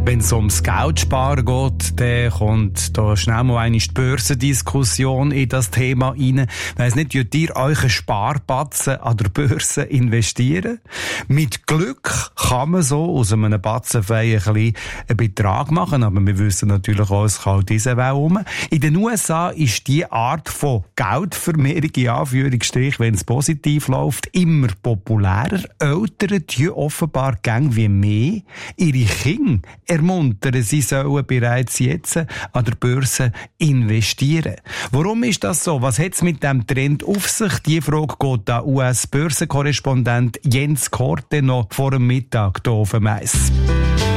Wenn es ums Geldsparen geht, dann kommt da schnell mal eine Börsendiskussion in das Thema rein. Ich weiss nicht, könnt ihr euren Sparbatzen an der Börse investieren? Mit Glück kann man so aus einem Batzenfein einen Betrag machen, aber wir wissen natürlich auch, es kann diese Welt um. In den USA ist die Art von Geldvermehrung, in Anführungsstrich, wenn es positiv läuft, immer populärer. Eltern tun offenbar gäng wie mehr ihre Kinder ermuntern, sie sollen bereits jetzt an der Börse investieren. Warum ist das so? Was hat es mit dem Trend auf sich? Die Frage geht der US-Börsenkorrespondent Jens Korte noch vor dem Mittag hier auf dem Eis.